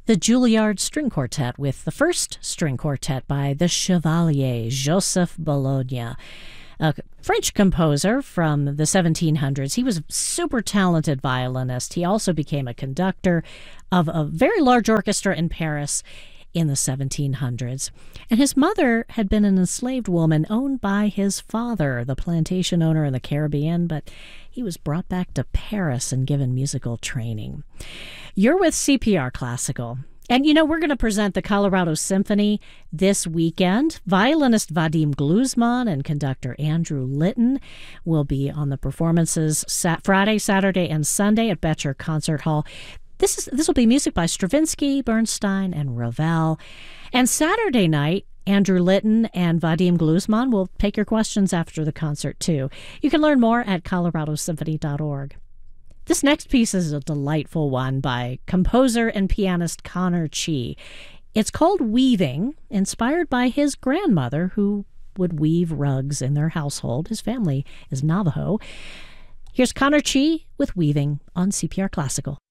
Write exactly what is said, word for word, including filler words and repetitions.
the Juilliard String Quartet with the first string quartet by the Chevalier, Joseph Bologna, a French composer from the seventeen hundreds. He was a super talented violinist. He also became a conductor of a very large orchestra in Paris in the seventeen hundreds. And his mother had been an enslaved woman owned by his father, the plantation owner in the Caribbean, but he was brought back to Paris and given musical training. You're with C P R Classical. And, you know, we're going to present the Colorado Symphony this weekend. Violinist Vadim Gluzman and conductor Andrew Litton will be on the performances sat- Friday, Saturday, and Sunday at Betcher Concert Hall. This is this will be music by Stravinsky, Bernstein, and Ravel. And Saturday night, Andrew Litton and Vadim Gluzman will take your questions after the concert, too. You can learn more at colorado symphony dot org. This next piece is a delightful one by composer and pianist Connor Chee. It's called Weaving, inspired by his grandmother, who would weave rugs in their household. His family is Navajo. Here's Connor Chee with Weaving on C P R Classical.